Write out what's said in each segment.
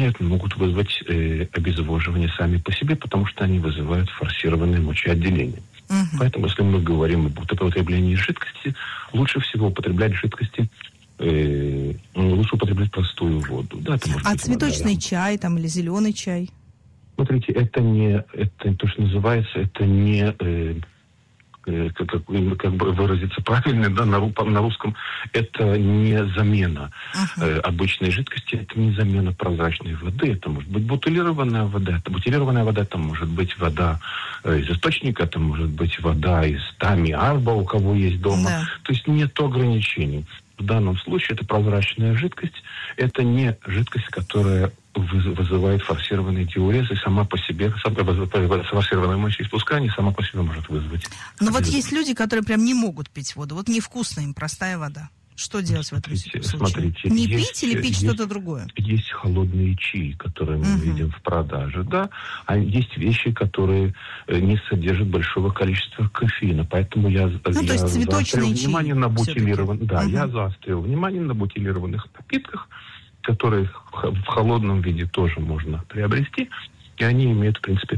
выполняют, могут вызвать обезвоживание сами по себе, потому что они вызывают форсированное мочеотделение. Поэтому, если мы говорим об употреблении жидкости, лучше всего употреблять жидкости, лучше употреблять простую воду. Да, это может быть цветочный вода, чай там, или зеленый чай? Смотрите, это то, что называется, это не... как бы выразиться правильно, да, на русском, это не замена обычной жидкости, это не замена прозрачной воды, это может быть бутилированная вода, это может быть вода из источника, это может быть вода из Тами Арба, у кого есть дома, Да. То есть нет ограничений. В данном случае это прозрачная жидкость, это не жидкость, которая вызывает форсированный диурез, и сама по себе, форсированное мочеиспускание сама по себе может вызвать. Но вот есть люди, которые прям не могут пить воду. Вот невкусная им простая вода. Что делать в этом случае? Смотрите, Не пить или пить что-то другое? Есть холодные чаи, которые мы видим в продаже, да. А есть вещи, которые не содержат большого количества кофеина. Поэтому я заострил внимание на бутилированных. Да, я заострил внимание на бутилированных напитках, которые в холодном виде тоже можно приобрести. И они имеют, в принципе,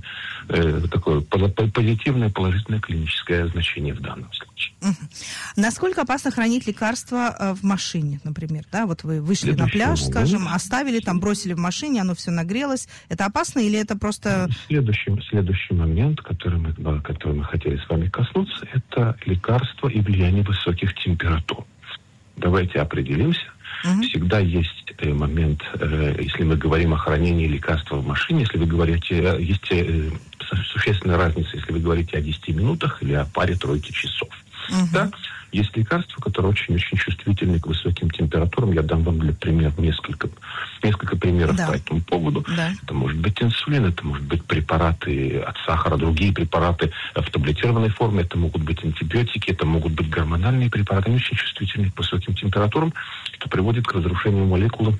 такое позитивное, положительное клиническое значение в данном случае. Насколько опасно хранить лекарства в машине, например? Да, вот вы вышли на пляж, скажем, оставили, там бросили в машине, оно все нагрелось. Это опасно или это просто... Следующий момент, который мы хотели с вами коснуться, это лекарства и влияние высоких температур. Давайте определимся. Всегда есть момент, если мы говорим о хранении лекарства в машине, если вы говорите, есть существенная разница, если вы говорите о 10 минутах или о паре-тройке часов. Да? Есть лекарства, которые очень-очень чувствительны к высоким температурам. Я дам вам для примера несколько примеров по этому поводу. Да. Это может быть инсулин, это может быть препараты от сахара, другие препараты в таблетированной форме, это могут быть антибиотики, это могут быть гормональные препараты. Они очень чувствительны к высоким температурам, что приводит к разрушению молекулы,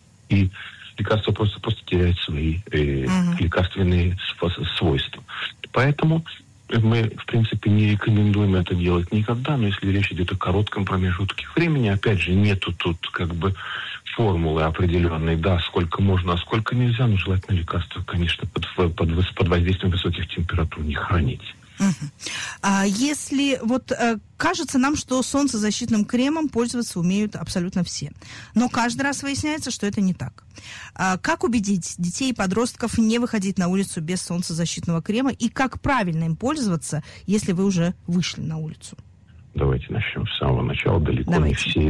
и лекарство просто теряет свои лекарственные свойства. Поэтому мы, в принципе, не рекомендуем это делать никогда, но если речь идет о коротком промежутке времени, опять же, нету тут как бы формулы определенной, да, сколько можно, а сколько нельзя, но желательно лекарства, конечно, под воздействием высоких температур не хранить. А если вот кажется нам, что солнцезащитным кремом пользоваться умеют абсолютно все, но каждый раз выясняется, что это не так. Как убедить детей и подростков не выходить на улицу без солнцезащитного крема и как правильно им пользоваться, если вы уже вышли на улицу? Давайте начнем с самого начала. Далеко не все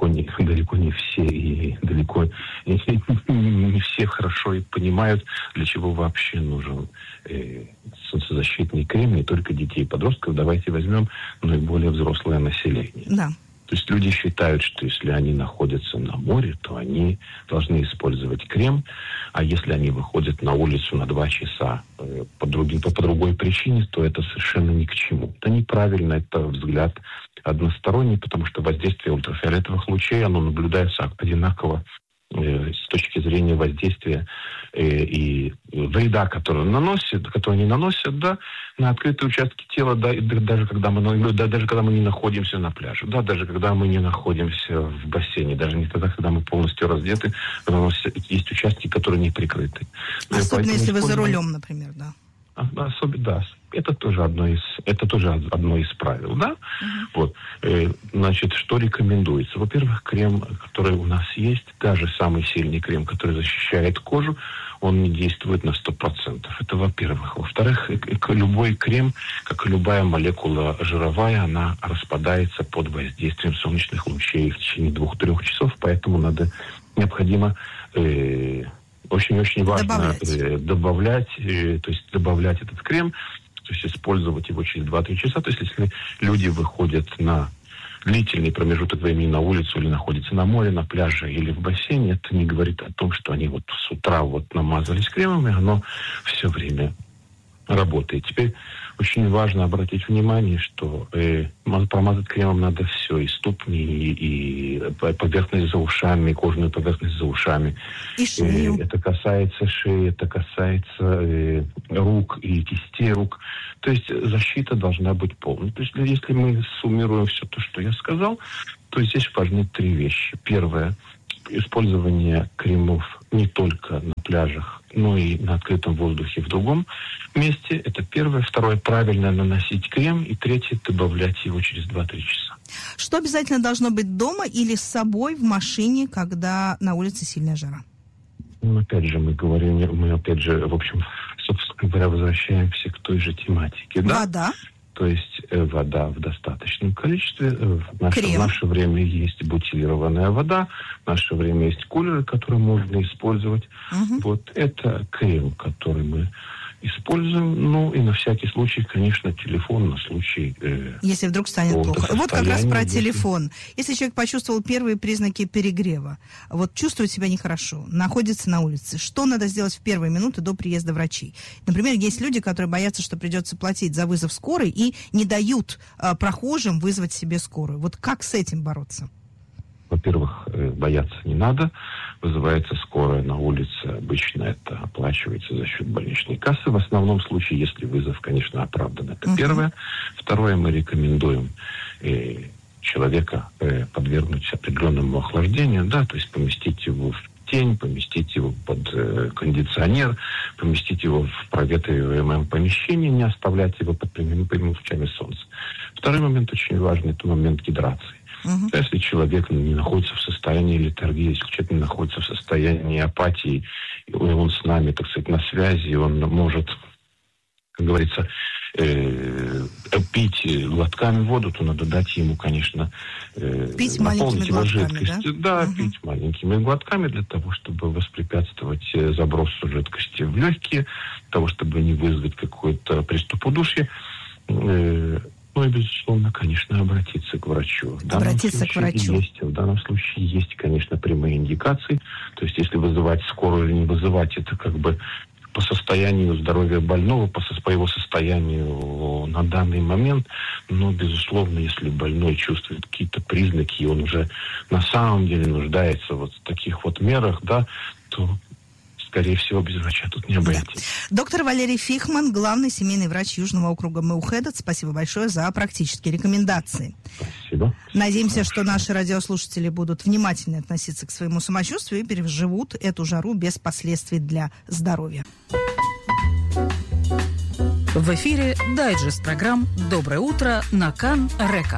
хорошо и понимают, для чего вообще нужен солнцезащитный крем, не только детей и подростков. Давайте возьмем наиболее взрослое население. Да. То есть люди считают, что если они находятся на море, то они должны использовать крем, а если они выходят на улицу на 2 часа по другой причине, то это совершенно ни к чему. Это неправильно, это взгляд односторонний, потому что воздействие ультрафиолетовых лучей, оно наблюдается одинаково с точки зрения воздействия и вреда, который они наносят, да, на открытые участки тела, да, даже когда мы не находимся на пляже, да, даже когда мы не находимся в бассейне, даже не тогда, когда мы полностью раздеты, есть участки, которые не прикрыты. Особенно если вы за рулем, например, да. Да, это тоже одно из правил, да. Вот, значит, что рекомендуется? Во-первых, крем, который у нас есть, даже самый сильный крем, который защищает кожу, он не действует на 100%. Это во-первых. Во-вторых, любой крем, как и любая молекула жировая, она распадается под воздействием солнечных лучей в течение 2-3 часов, поэтому необходимо очень-очень важно добавлять этот крем, то есть использовать его через 2-3 часа. То есть если люди выходят на длительный промежуток времени на улицу или находятся на море, на пляже или в бассейне, это не говорит о том, что они вот с утра намазались кремом, и оно все время работает. Теперь очень важно обратить внимание, что промазать кремом надо все, и ступни, и поверхность за ушами, и кожаную поверхность за ушами. И шею. Это касается шеи, это касается рук и кистей рук. То есть защита должна быть полной. То есть если мы суммируем все то, что я сказал, то здесь важны 3 вещи. Первое — использование кремов не только на пляжах, ну и на открытом воздухе в другом месте. Это первое. Второе, правильно наносить крем. И третье, добавлять его через 2-3 часа. Что обязательно должно быть дома или с собой в машине, когда на улице сильная жара? Ну, опять же, мы опять же, в общем, собственно говоря, возвращаемся к той же тематике. Да? Вода. То есть вода в достаточном количестве. В наше время есть бутилированная вода, в наше время есть кулеры, которые можно использовать. Вот это крем, который мы используем. Ну и на всякий случай, конечно, телефон на случай... если вдруг станет плохо. Вот как раз про телефон. Если человек почувствовал первые признаки перегрева, вот чувствует себя нехорошо, находится на улице, что надо сделать в первые минуты до приезда врачей? Например, есть люди, которые боятся, что придется платить за вызов скорой и не дают прохожим вызвать себе скорую. Вот как с этим бороться? Во-первых, бояться не надо. Вызывается скорая на улице. Обычно это оплачивается за счет больничной кассы. В основном случае, если вызов, конечно, оправдан. Это первое. Второе, мы рекомендуем человека подвергнуть определенному охлаждению, да, то есть поместить его в тень, поместить его под кондиционер, поместить его в проветриваемое помещение, не оставлять его под прямыми лучами солнца. Второй момент очень важный, это момент гидрации. Если человек не находится в состоянии летаргии, если человек не находится в состоянии апатии, и он с нами, так сказать, на связи, он может, как говорится, пить глотками воду, то надо дать ему, конечно, пить наполнить его глотками, жидкостью. Да, пить маленькими глотками для того, чтобы воспрепятствовать забросу жидкости в легкие, для того, чтобы не вызвать какой-то приступ удушья. Ну и, безусловно, конечно, обратиться к врачу. В данном случае есть, конечно, прямые индикации. То есть, если вызывать скорую или не вызывать, это как бы по состоянию здоровья больного, по его состоянию на данный момент. Но, безусловно, если больной чувствует какие-то признаки, и он уже на самом деле нуждается вот в таких вот мерах, да, то... скорее всего, без врача тут не обойтись. Да. Доктор Валерий Фихман, главный семейный врач Южного округа Мэухедет. Спасибо большое за практические рекомендации. Спасибо. Надеемся, что наши радиослушатели будут внимательно относиться к своему самочувствию и переживут эту жару без последствий для здоровья. В эфире дайджест программ «Доброе утро» на Кан-Река.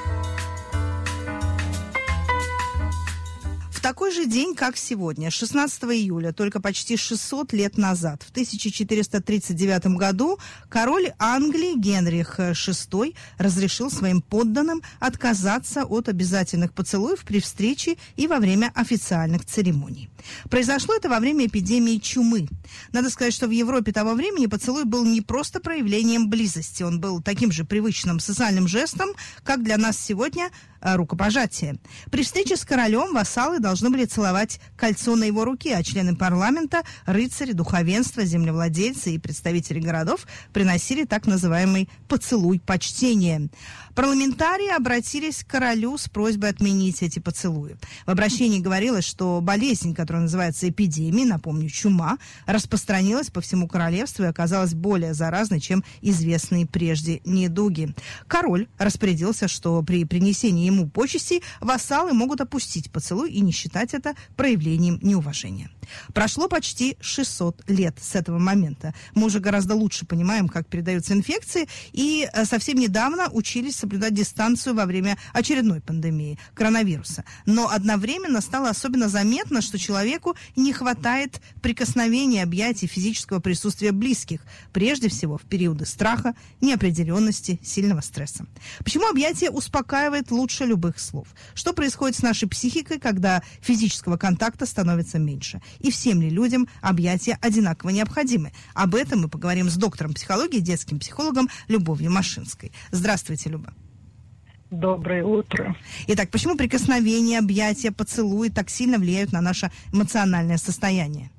В такой же день, как сегодня, 16 июля, только почти 600 лет назад, в 1439 году, король Англии Генрих VI разрешил своим подданным отказаться от обязательных поцелуев при встрече и во время официальных церемоний. Произошло это во время эпидемии чумы. Надо сказать, что в Европе того времени поцелуй был не просто проявлением близости, он был таким же привычным социальным жестом, как для нас сегодня рукопожатие. При встрече с королем вассалы должны были целовать кольцо на его руке, а члены парламента, рыцари, духовенство, землевладельцы и представители городов приносили так называемый поцелуй почтения. Парламентарии обратились к королю с просьбой отменить эти поцелуи. В обращении говорилось, что болезнь, которая называется эпидемией, напомню, чума, распространилась по всему королевству и оказалась более заразной, чем известные прежде недуги. Король распорядился, что при принесении ему почестей вассалы могут опустить поцелуй и не считать это проявлением неуважения. Прошло почти 600 лет с этого момента. Мы уже гораздо лучше понимаем, как передаются инфекции, и совсем недавно учились соблюдать дистанцию во время очередной пандемии коронавируса. Но одновременно стало особенно заметно, что человеку не хватает прикосновений, объятий, физического присутствия близких, прежде всего в периоды страха, неопределенности, сильного стресса. Почему объятие успокаивает лучше любых слов? Что происходит с нашей психикой, когда физического контакта становится меньше? И всем ли людям объятия одинаково необходимы? Об этом мы поговорим с доктором психологии, детским психологом Любовью Машинской. Здравствуйте, Люба. Доброе утро. Итак, почему прикосновения, объятия, поцелуи так сильно влияют на наше эмоциональное состояние?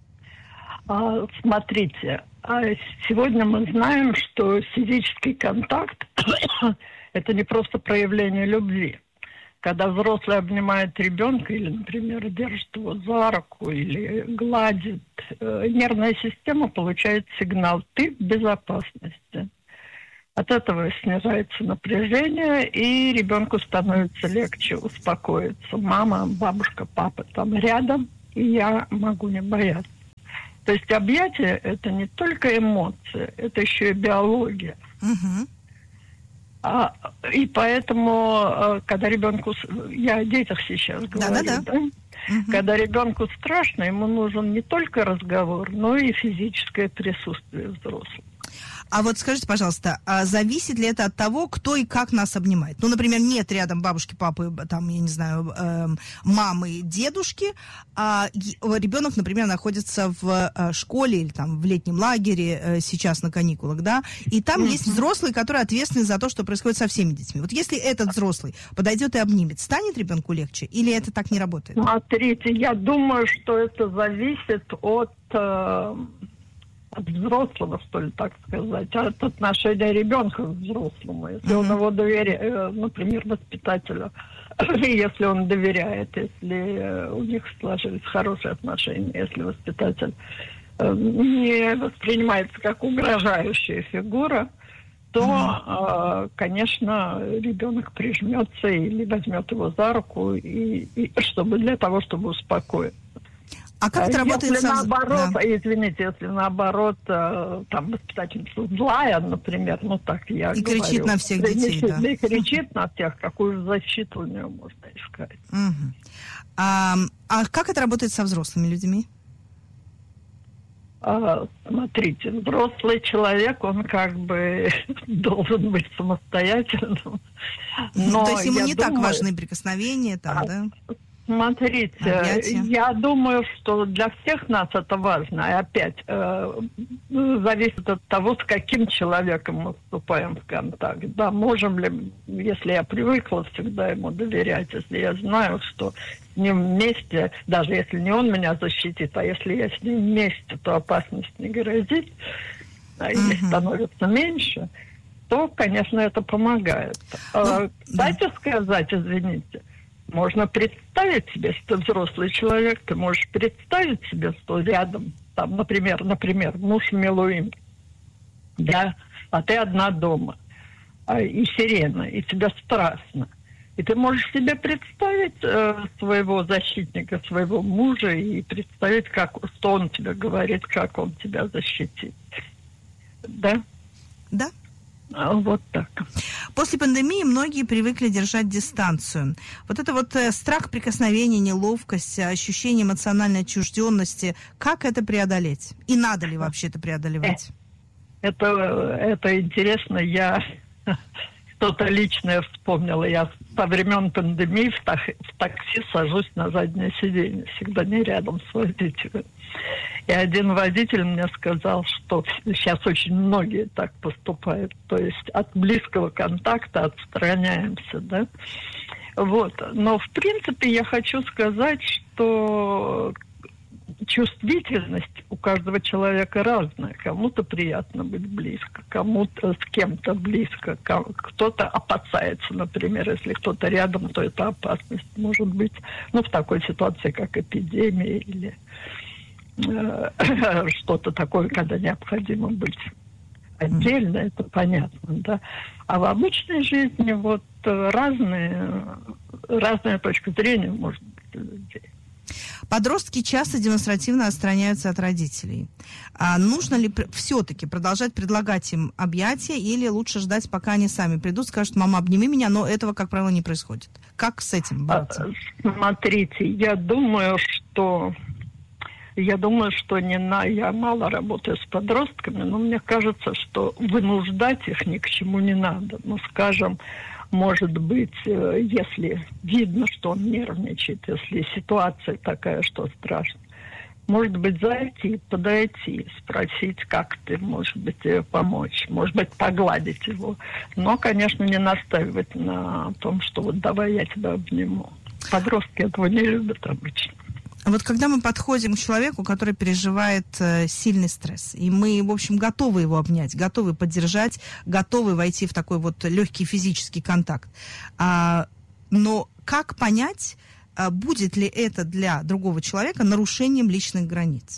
Смотрите, сегодня мы знаем, что физический контакт – это не просто проявление любви. Когда взрослый обнимает ребенка или, например, держит его за руку или гладит, нервная система получает сигнал «ты в безопасности». От этого снижается напряжение, и ребенку становится легче успокоиться. Мама, бабушка, папа там рядом, и я могу не бояться. То есть объятие – это не только эмоции, это еще и биология. Угу. И поэтому, когда ребенку... Я о детях сейчас говорю, да? Угу. Когда ребенку страшно, ему нужен не только разговор, но и физическое присутствие взрослых. А вот скажите, пожалуйста, зависит ли это от того, кто и как нас обнимает? Ну, например, нет рядом бабушки, папы, там, я не знаю, мамы, дедушки, а ребенок, например, находится в школе или там в летнем лагере сейчас на каникулах, да, и там есть взрослые, которые ответственны за то, что происходит со всеми детьми. Вот если этот взрослый подойдет и обнимет, станет ребенку легче или это так не работает? Смотрите, я думаю, что это зависит от взрослого, что ли, так сказать, от отношения ребенка к взрослому. Если он его доверяет, например, воспитателю, если он доверяет, если у них сложились хорошие отношения, если воспитатель не воспринимается как угрожающая фигура, то, конечно, ребенок прижмется или возьмет его за руку, и чтобы для того, чтобы успокоить. А как это работает? Если наоборот, извините, если наоборот, там воспитательница злая, например, ну так я и говорю. кричит на всех детей, да. И кричит на всех, какую защиту у нее можно искать. Угу. А как это работает со взрослыми людьми? Смотрите, взрослый человек, он как бы должен быть самостоятельным. Но то есть ему не так важны прикосновения, там, да? Смотрите, я думаю, что для всех нас это важно. И опять зависит от того, с каким человеком мы вступаем в контакт. Да, можем ли, если я привыкла всегда ему доверять, если я знаю, что с ним вместе, даже если не он меня защитит, а если я с ним вместе, то опасность не грозит, или становится меньше, то, конечно, это помогает. Дайте сказать, извините, можно представить себе, что ты взрослый человек, ты можешь представить себе, что рядом, там, например, муж Милуим, да, а ты одна дома, и сирена, и тебе страшно. И ты можешь себе представить своего защитника, своего мужа, и представить, что он тебе говорит, как он тебя защитит. Да? Да. Вот так. После пандемии многие привыкли держать дистанцию. Вот это вот страх прикосновения, неловкость, ощущение эмоциональной отчужденности, как это преодолеть? И надо ли вообще это преодолевать? Это интересно. Я что-то личное вспомнила. Я со времен пандемии в такси сажусь на заднее сиденье. Всегда не рядом с водителем. И один водитель мне сказал, что сейчас очень многие так поступают. То есть от близкого контакта отстраняемся, да. Вот. Но, в принципе, я хочу сказать, что чувствительность у каждого человека разная. Кому-то приятно быть близко, кому-то с кем-то близко. Кто-то опасается, например, если кто-то рядом, то это опасность может быть, в такой ситуации, как эпидемия или что-то такое, когда необходимо быть отдельно, это понятно, да. А в обычной жизни вот разная точка зрения может быть у людей. Подростки часто демонстративно отстраняются от родителей. А нужно ли все-таки продолжать предлагать им объятия или лучше ждать, пока они сами придут, скажут: мама, обними меня, но этого, как правило, не происходит. Как с этим бороться? Смотрите, я думаю, что я мало работаю с подростками, но мне кажется, что вынуждать их ни к чему не надо. Скажем, может быть, если видно, что он нервничает, если ситуация такая, что страшно, может быть, подойти, спросить, как ты, может быть, помочь, может быть, погладить его. Но, конечно, не настаивать на том, что вот давай я тебя обниму. Подростки этого не любят обычно. Вот когда мы подходим к человеку, который переживает сильный стресс, и мы, в общем, готовы его обнять, готовы поддержать, готовы войти в такой вот легкий физический контакт. Но как понять, будет ли это для другого человека нарушением личных границ?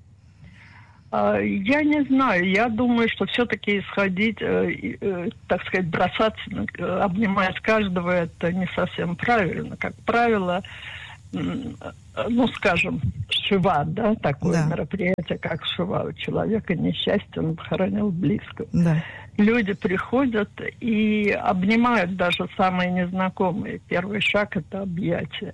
Я не знаю. Я думаю, что все-таки исходить, так сказать, бросаться, обнимать каждого, это не совсем правильно. Как правило, ну, скажем, шива, да, такое мероприятие, как шива. У человека несчастье, он похоронил близкого. Да. Люди приходят и обнимают даже самые незнакомые. Первый шаг – это объятие.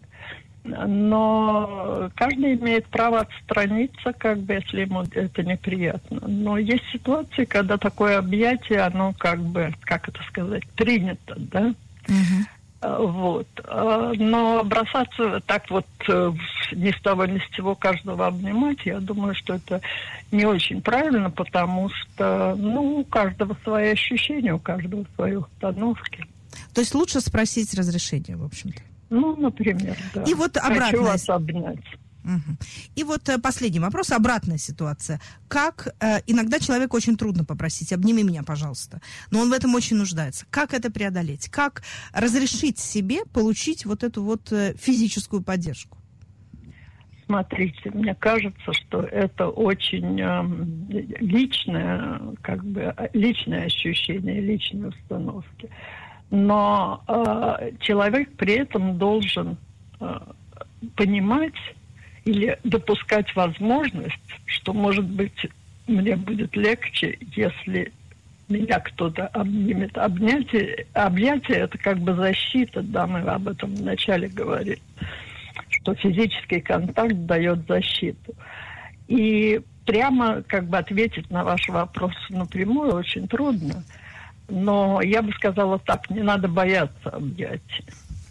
Но каждый имеет право отстраниться, как бы, если ему это неприятно. Но есть ситуации, когда такое объятие, оно как бы, как это сказать, принято, да? Вот. Но бросаться так вот ни с того ни с сего каждого обнимать, я думаю, что это не очень правильно, потому что, ну, у каждого свои ощущения, у каждого свои установки. То есть лучше спросить разрешение, в общем-то. Ну, например, да. И вот обратная... Хочу вас обнять. Угу. И вот последний вопрос, обратная ситуация. Как иногда человеку очень трудно попросить, обними меня, пожалуйста, но он в этом очень нуждается. Как это преодолеть? Как разрешить себе получить вот эту вот физическую поддержку? Смотрите, мне кажется, что это очень личное, как бы, личное ощущение, личные установки. Но человек при этом должен понимать или допускать возможность, что, может быть, мне будет легче, если меня кто-то обнимет. Объятие – это как бы защита, да, мы об этом вначале говорили, что физический контакт дает защиту. И прямо как бы ответить на ваш вопрос напрямую очень трудно. Но я бы сказала так, не надо бояться объятий.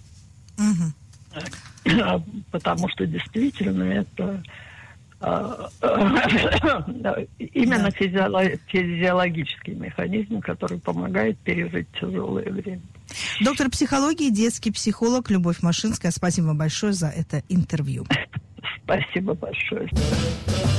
Потому что действительно это именно физиологический механизм, который помогает пережить тяжелое время. Доктор психологии, детский психолог Любовь Машинская, спасибо большое за это интервью. Спасибо большое.